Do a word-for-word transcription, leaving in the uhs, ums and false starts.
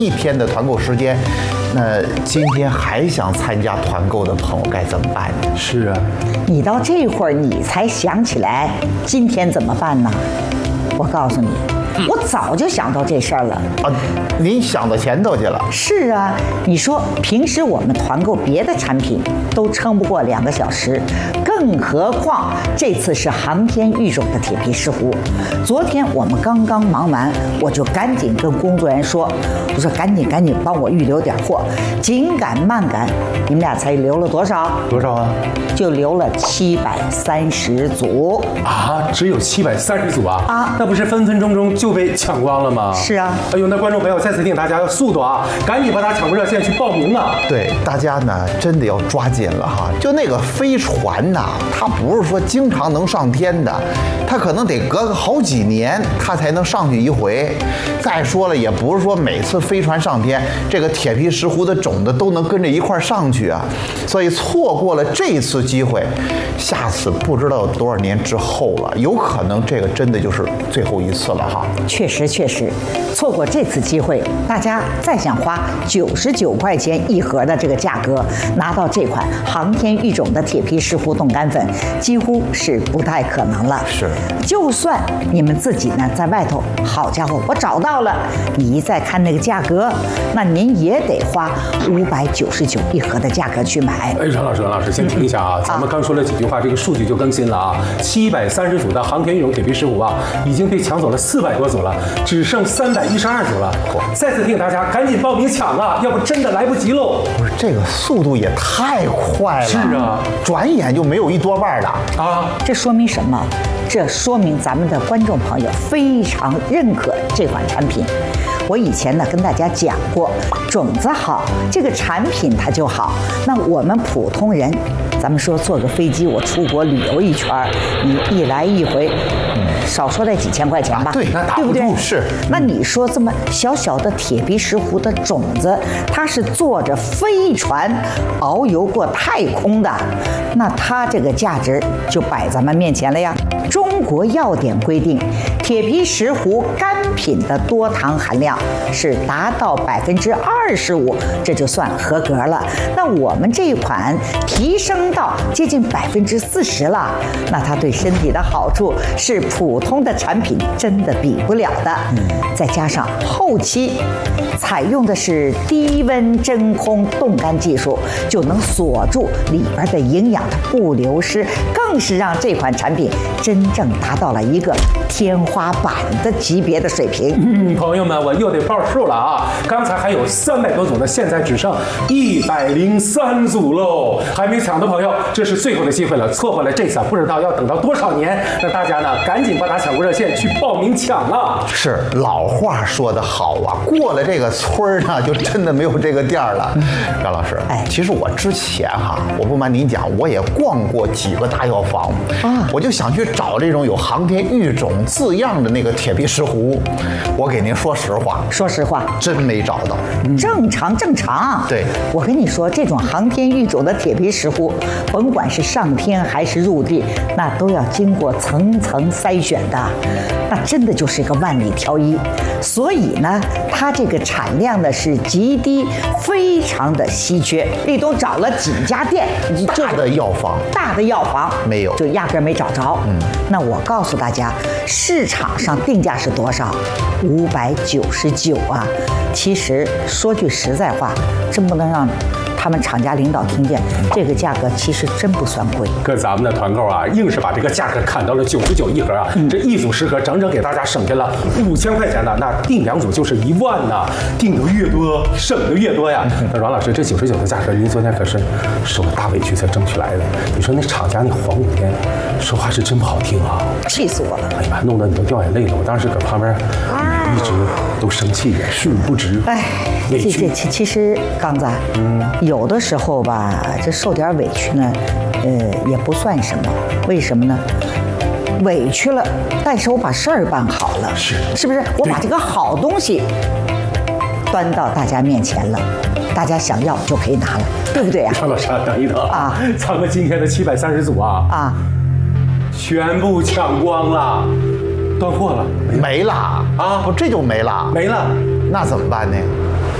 一天的团购时间，那今天还想参加团购的朋友该怎么办呢？ 是啊， 你到这会儿你才想起来今天怎么办呢？我告诉你，我早就想到这事儿了啊！您想到前头去了？ 是啊，你说平时我们团购别的产品都撑不过两个小时，更何况这次是航天育种的铁皮石斛。昨天我们刚刚忙完，我就赶紧跟工作人员说，我说赶紧赶紧帮我预留点货，紧赶慢赶。你们俩才留了多少？ 多少啊？ 就留了七百三十组啊！只有七百三十组啊！ 啊， 那不是分分钟钟就被抢光了吗？ 是啊。 哎呦，那观众朋友再次提醒大家要速度啊，赶紧把它抢购热线去报名啊！ 对，大家呢真的要抓紧了哈。就那个飞船呐，它不是说经常能上天的，它可能得隔个好几年它才能上去一回。再说了，也不是说每次飞船上天，这个铁皮石斛的种子都能跟着一块上去啊。所以错过了这次机会，下次不知道有多少年之后了，有可能这个真的就是最后一次了哈。 确实确实，错过这次机会，大家再想花九十九块钱一盒的这个价格拿到这款航天育种的铁皮石斛冻干粉，几乎是不太可能了。 是， 就算你们自己呢在外头，好家伙，我找到了，你一再看那个价格，那您也得花五百九十九一盒的价格去买。 哎，阮老师，阮老师，先停一下啊！咱们刚说了几句话，这个数据就更新了啊！七百三十组的航天育种铁皮石斛啊，已经被抢走了四百多组了，只剩三百一十二组了。再次提醒大家，赶紧报名抢啊，要不真的来不及喽！ 不是，这个速度也太快了。 是啊， 转眼就没有一多半了啊！ 这说明什么？这说明咱们的观众朋友非常认可这款产品。我以前呢跟大家讲过，种子好，这个产品它就好。那我们普通人，咱们说坐个飞机，我出国旅游一圈，你一来一回，嗯、少说得几千块钱吧？ 啊、对，那打对不对？ 是。 那你说这么小小的铁皮石斛的种子，它是坐着飞船遨游过太空的，那它这个价值就摆咱们面前了呀。中国药典规定，铁皮石斛干品的多糖含量是达到百分之二十五，这就算合格了。那我们这一款提升到接近百分之四十了，那它对身体的好处是普通的产品真的比不了的。嗯，再加上后期采用的是低温真空冻干技术，就能锁住里边的营养，它不流失，更是让这款产品真正达到了一个天花板的级别的水平。 嗯，朋友们，我又得报数了啊！刚才还有三百多组呢，现在只剩一百零三组喽。还没抢的朋友，这是最后的机会了，错过了这次不知道要等到多少年。那大家呢，赶紧拨打抢购热线去报名抢啊！ 是，老话说得好啊，过了这个村儿呢，就真的没有这个店儿了。张老师，哎，其实我之前哈，我不瞒您讲，我也逛过几个大药房啊，我就想去找这种有航天育种字样的那个铁皮石斛。我给您说实话， 说实话， 真没找到。 正常正常。 对， 我跟你说，这种航天育种的铁皮石斛，甭管是上天还是入地，那都要经过层层筛选的，那真的就是一个万里挑一。所以呢，它这个产量呢是极低，非常的稀缺。你都找了几家店， 大的药房， 大的药房没有， 就压根没找着。嗯，那我告诉大家，市场上定价是多少？五百九十九啊！其实说句实在话，真不能让他们厂家领导听见，这个价格其实真不算贵。 可咱们的团购啊，硬是把这个价格砍到了九十九一盒啊！嗯、这一组十盒，整整给大家省下了五千块钱呢。那订两组就是一万呢，订的越多，省的越多呀。那阮老师，这九十九的价格，您昨天可是受了大委屈才争取来的。你说那厂家那黄五天，说话是真不好听啊！ 气死我了！ 哎呀，弄得你都掉眼泪了。我当时搁旁边一直都生气，训不直。 哎，这这其其实刚子，嗯，有的时候吧，这受点委屈呢，呃，也不算什么。为什么呢？委屈了，但是我把事儿办好了， 是是不是？我把这个好东西端到大家面前了，大家想要就可以拿了，对不对啊？ 张老师，等一等啊， 咱们今天的七百三十组啊啊， 全部抢光了。断货了， 没了啊！不，这就没了， 没了， 那怎么办呢？